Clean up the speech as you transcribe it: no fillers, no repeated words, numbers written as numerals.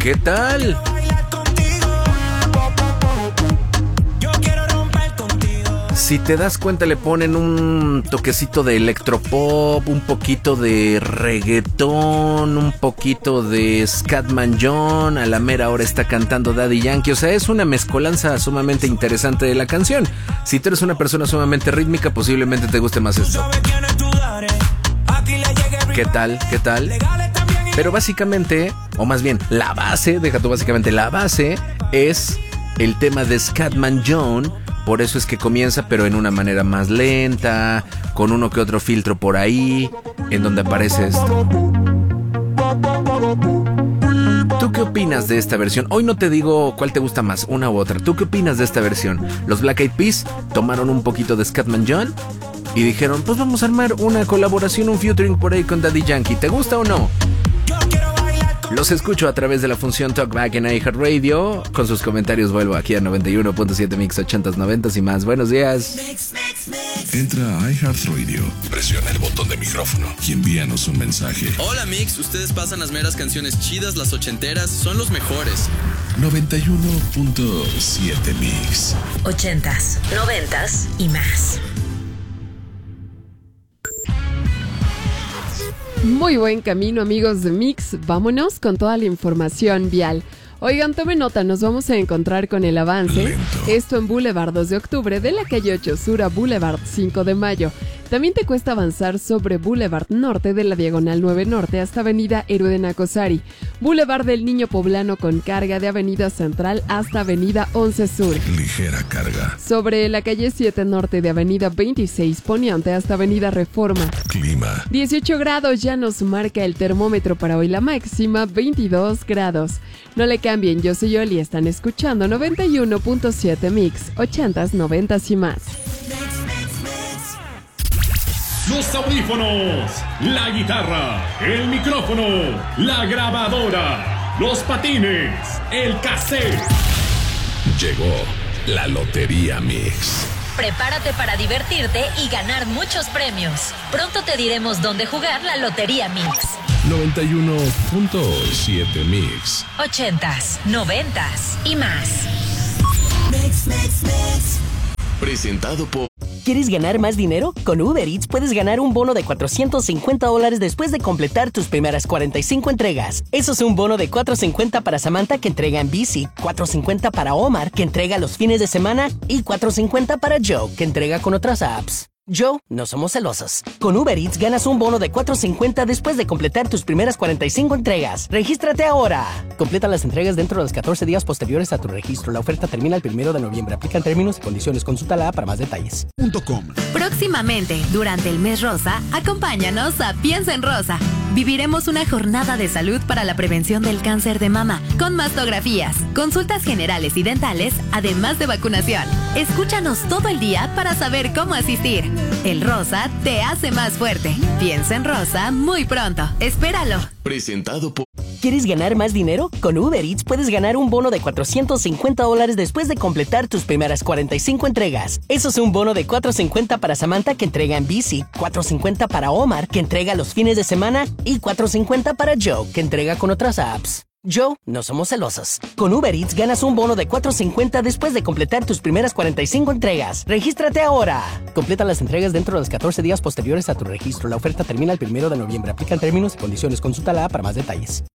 ¿Qué tal? Si te das cuenta, le ponen un toquecito de electropop, un poquito de reggaetón, un poquito de Scatman John. A la mera hora está cantando Daddy Yankee. O sea, es una mezcolanza sumamente interesante de la canción. Si tú eres una persona sumamente rítmica, posiblemente te guste más esto. ¿Qué tal? ¿Qué tal? Pero básicamente, o más bien, la base, la base es el tema de Scatman John. Por eso es que comienza, pero en una manera más lenta, con uno que otro filtro por ahí, en donde aparece esto. ¿Tú qué opinas de esta versión? Hoy no te digo cuál te gusta más, una u otra. ¿Tú qué opinas de esta versión? Los Black Eyed Peas tomaron un poquito de Scatman John y dijeron, pues vamos a armar una colaboración, un featuring por ahí con Daddy Yankee. ¿Te gusta o no? Los escucho a través de la función Talkback en iHeartRadio. Con sus comentarios vuelvo aquí a 91.7 Mix 80s, 90s y más. Buenos días. Entra a iHeartRadio, presiona el botón de micrófono y envíanos un mensaje. Hola Mix, ustedes pasan las meras canciones chidas, las ochenteras, son los mejores. 91.7 Mix 80s, 90s y más. Muy buen camino, amigos de Mix. Vámonos con toda la información vial. Oigan, tomen nota, nos vamos a encontrar con el avance. Lento. Esto en Boulevard 2 de Octubre, de la calle 8 Sur a Boulevard 5 de Mayo. También te cuesta avanzar sobre Boulevard Norte de la Diagonal 9 Norte hasta Avenida Héroe de Nacosari. Boulevard del Niño Poblano con carga de Avenida Central hasta Avenida 11 Sur. Ligera carga. Sobre la calle 7 Norte de Avenida 26 Poniente hasta Avenida Reforma. Clima. 18 grados ya nos marca el termómetro para hoy, la máxima 22 grados. No le cambien, yo soy Yoli y están escuchando 91.7 Mix, 80s, 90s y más. Los audífonos, la guitarra, el micrófono, la grabadora, los patines, el cassette. Llegó la Lotería Mix. Prepárate para divertirte y ganar muchos premios. Pronto te diremos dónde jugar la Lotería Mix. 91.7 Mix. 80s, 90s y más. Presentado por... ¿Quieres ganar más dinero? Con Uber Eats puedes ganar un bono de $450 después de completar tus primeras 45 entregas. Eso es un bono de $450 para Samantha, que entrega en bici, $450 para Omar, que entrega los fines de semana, y $450 para Joe, que entrega con otras apps. Joe, no somos celosos. Con Uber Eats ganas un bono de $450 después de completar tus primeras 45 entregas. ¡Regístrate ahora! Completa las entregas dentro de los 14 días posteriores a tu registro. La oferta termina el 1 de noviembre. Aplican términos y condiciones. Consulta la app para más detalles. Próximamente, durante el mes rosa, acompáñanos a Piensa en Rosa. Viviremos una jornada de salud para la prevención del cáncer de mama, con mastografías, consultas generales y dentales, además de vacunación. Escúchanos todo el día para saber cómo asistir. El rosa te hace más fuerte. Piensa en Rosa muy pronto. Espéralo. Presentado por... ¿Quieres ganar más dinero? Con Uber Eats puedes ganar un bono de $450 después de completar tus primeras 45 entregas. Eso es un bono de $450 para Samantha, que entrega en bici, $450 para Omar, que entrega los fines de semana, y $450 para Joe, que entrega con otras apps. Joe, no somos celosos. Con Uber Eats ganas un bono de $450 después de completar tus primeras 45 entregas. ¡Regístrate ahora! Completa las entregas dentro de los 14 días posteriores a tu registro. La oferta termina el 1 de noviembre. Aplican términos y condiciones. Consulta la app para más detalles.